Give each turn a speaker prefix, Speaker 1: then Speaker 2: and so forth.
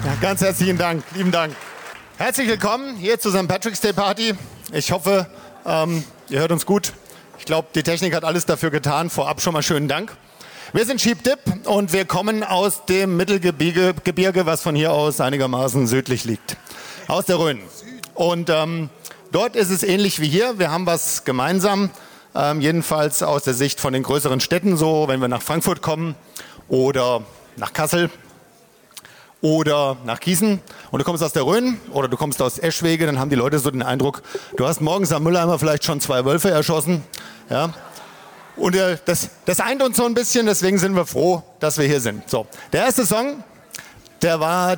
Speaker 1: Ja, ganz herzlichen Dank, lieben Dank. Herzlich willkommen hier zur St. Patrick's Day Party. Ich hoffe, ihr hört uns gut. Ich glaube, die Technik hat alles dafür getan. Vorab schon mal schönen Dank. Wir sind Sheep Dip und wir kommen aus dem Mittelgebirge, was von hier aus einigermaßen südlich liegt. Aus der Rhön. Und dort ist es ähnlich wie hier. Wir haben was gemeinsam. Jedenfalls aus der Sicht von den größeren Städten so, wenn wir nach Frankfurt kommen oder nach Kassel oder nach Gießen und du kommst aus der Rhön oder du kommst aus Eschwege, dann haben die Leute so den Eindruck, du hast morgens am Mülleimer vielleicht schon 2 Wölfe erschossen. Ja? Und das eint uns so ein bisschen, deswegen sind wir froh, dass wir hier sind. So, der erste Song, der war